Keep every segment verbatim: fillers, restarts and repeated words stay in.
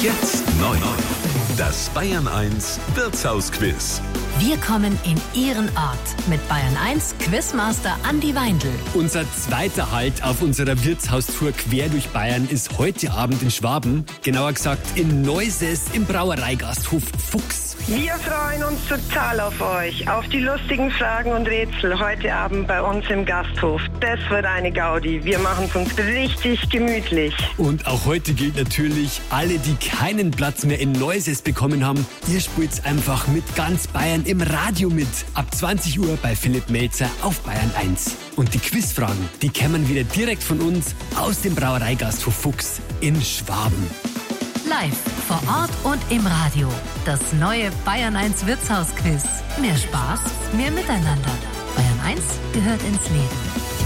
Jetzt neu. Das Bayern eins Wirtshausquiz. Wir kommen in Ihren Ort mit Bayern eins Quizmaster Andi Weindl. Unser zweiter Halt auf unserer Wirtshaustour quer durch Bayern ist heute Abend in Schwaben. Genauer gesagt in Neuses im Brauereigasthof Fuchs. Wir freuen uns total auf euch, auf die lustigen Fragen und Rätsel heute Abend bei uns im Gasthof. Das wird eine Gaudi. Wir machen es uns richtig gemütlich. Und auch heute gilt natürlich, alle, die keinen Platz mehr in Neuses bekommen haben, ihr spielt's einfach mit ganz Bayern im Radio mit. Ab zwanzig Uhr bei Philipp Melzer auf Bayern eins. Und die Quizfragen, die kämen wieder direkt von uns aus dem Brauereigasthof Fuchs in Schwaben. Live, vor Ort und im Radio. Das neue Bayern eins Wirtshausquiz. Mehr Spaß, mehr Miteinander. Bayern eins gehört ins Leben.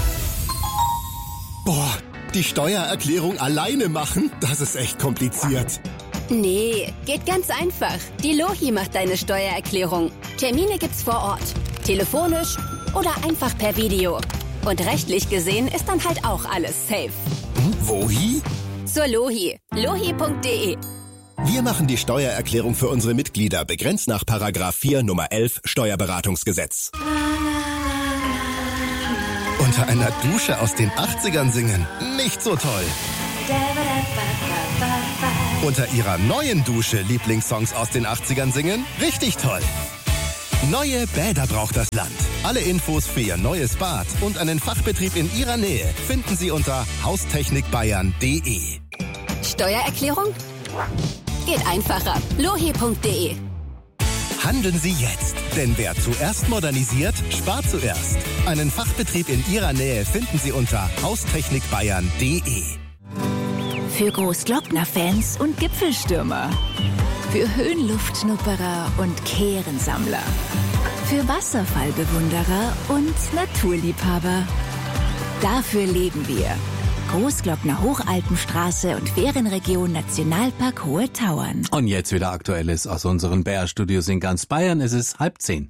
Boah, die Steuererklärung alleine machen, das ist echt kompliziert. Nee, geht ganz einfach. Die Lohi macht deine Steuererklärung. Termine gibt's vor Ort. Telefonisch oder einfach per Video. Und rechtlich gesehen ist dann halt auch alles safe. Hm, wohi? Zur Lohi. lohi punkt de. Wir machen die Steuererklärung für unsere Mitglieder, begrenzt nach Paragraph vier Nummer elf Steuerberatungsgesetz. Unter einer Dusche aus den achtzigern singen, nicht so toll. Unter ihrer neuen Dusche Lieblingssongs aus den achtzigern singen, richtig toll. Neue Bäder braucht das Land. Alle Infos für Ihr neues Bad und einen Fachbetrieb in Ihrer Nähe finden Sie unter haustechnikbayern punkt de. Steuererklärung? Geht einfacher. lohi punkt de. Handeln Sie jetzt, denn wer zuerst modernisiert, spart zuerst. Einen Fachbetrieb in Ihrer Nähe finden Sie unter haustechnikbayern punkt de. Für Großglockner-Fans und Gipfelstürmer. Für Höhenluftschnupperer und Kehrensammler. Für Wasserfallbewunderer und Naturliebhaber. Dafür leben wir. Großglockner Hochalpenstraße und Ferienregion Nationalpark Hohe Tauern. Und jetzt wieder Aktuelles aus unseren B R-Studios in ganz Bayern. Es ist halb zehn.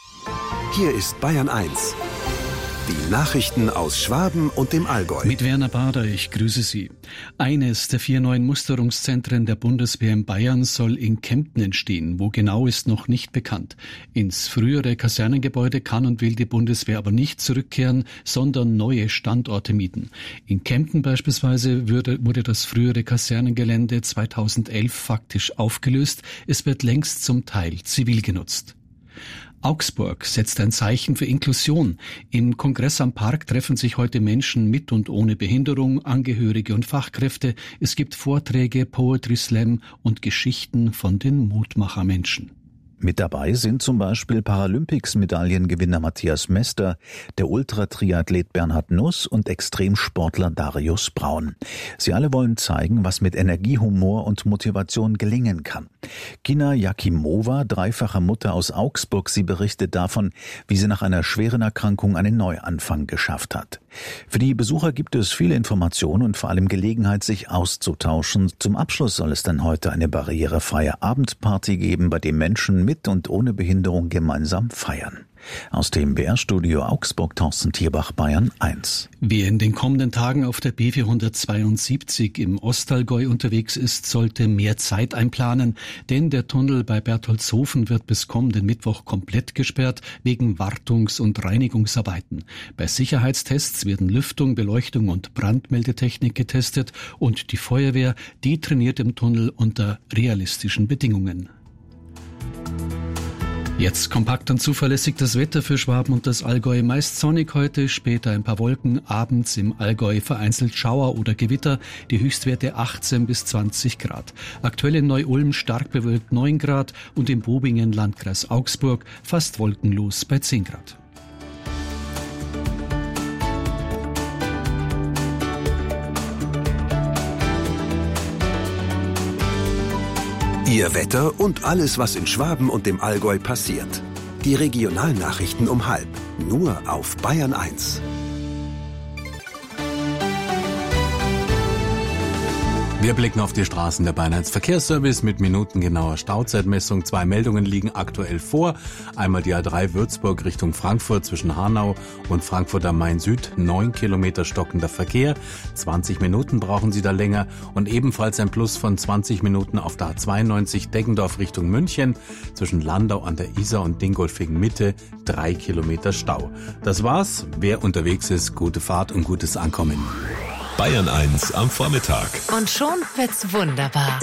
Hier ist Bayern eins. Die Nachrichten aus Schwaben und dem Allgäu. Mit Werner Bader, ich grüße Sie. Eines der vier neuen Musterungszentren der Bundeswehr in Bayern soll in Kempten entstehen. Wo genau, ist noch nicht bekannt. Ins frühere Kasernengebäude kann und will die Bundeswehr aber nicht zurückkehren, sondern neue Standorte mieten. In Kempten beispielsweise würde, wurde das frühere Kasernengelände zweitausendelf faktisch aufgelöst. Es wird längst zum Teil zivil genutzt. Augsburg setzt ein Zeichen für Inklusion. Im Kongress am Park treffen sich heute Menschen mit und ohne Behinderung, Angehörige und Fachkräfte. Es gibt Vorträge, Poetry Slam und Geschichten von den Mutmachermenschen. Mit dabei sind zum Beispiel Paralympics-Medaillengewinner Matthias Mester, der Ultratriathlet Bernhard Nuss und Extremsportler Darius Braun. Sie alle wollen zeigen, was mit Energie, Humor und Motivation gelingen kann. Gina Jakimova, dreifache Mutter aus Augsburg, sie berichtet davon, wie sie nach einer schweren Erkrankung einen Neuanfang geschafft hat. Für die Besucher gibt es viele Informationen und vor allem Gelegenheit, sich auszutauschen. Zum Abschluss soll es dann heute eine barrierefreie Abendparty geben, bei dem Menschen mit und ohne Behinderung gemeinsam feiern. Aus dem B R-Studio Augsburg, Thorsten Thierbach, Bayern eins. Wer in den kommenden Tagen auf der B vierhundertzweiundsiebzig im Ostallgäu unterwegs ist, sollte mehr Zeit einplanen, denn der Tunnel bei Bertholdshofen wird bis kommenden Mittwoch komplett gesperrt wegen Wartungs- und Reinigungsarbeiten. Bei Sicherheitstests werden Lüftung, Beleuchtung und Brandmeldetechnik getestet und die Feuerwehr, die trainiert im Tunnel unter realistischen Bedingungen. Jetzt kompakt und zuverlässig das Wetter für Schwaben und das Allgäu. Meist sonnig heute, später ein paar Wolken, abends im Allgäu vereinzelt Schauer oder Gewitter, die Höchstwerte achtzehn bis zwanzig Grad. Aktuell in Neu-Ulm stark bewölkt neun Grad und im Bobingen, Landkreis Augsburg, fast wolkenlos bei zehn Grad. Ihr Wetter und alles, was in Schwaben und dem Allgäu passiert. Die Regionalnachrichten um halb. Nur auf Bayern eins. Wir blicken auf die Straßen der Bayern eins Verkehrsservice mit minutengenauer Stauzeitmessung. Zwei Meldungen liegen aktuell vor. Einmal die A drei Würzburg Richtung Frankfurt zwischen Hanau und Frankfurt am Main Süd. Neun Kilometer stockender Verkehr. zwanzig Minuten brauchen Sie da länger. Und ebenfalls ein Plus von zwanzig Minuten auf der A zweiundneunzig Deggendorf Richtung München. Zwischen Landau an der Isar und Dingolfing Mitte. Drei Kilometer Stau. Das war's. Wer unterwegs ist, gute Fahrt und gutes Ankommen. Bayern eins am Vormittag. Und schon wird's wunderbar.